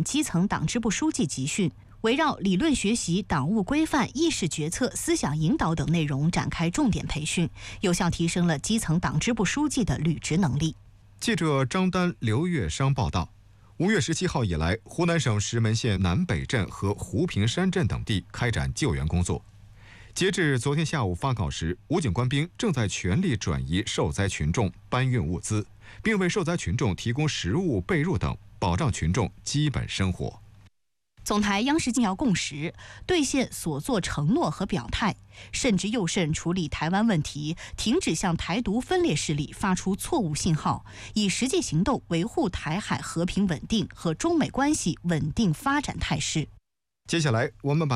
基层党支部书记集训，围绕理论学习、党务规范、意识决策、思想引导等内容展开重点培训，有效提升了基层党支部书记的履职能力。 记者张丹、刘月商报道，5月17号以来，湖南省石门县南北镇和湖平山镇等地开展救援工作。截至昨天下午发稿时，武警官兵正在全力转移受灾群众，搬运物资，并为受灾群众提供食物、被褥等，保障群众基本生活。 总台央视紧要共识，兑现所作承诺和表态，慎之又慎处理台湾问题，停止向台独分裂势力发出错误信号，以实际行动维护台海和平稳定和中美关系稳定发展态势。 接下来，我们把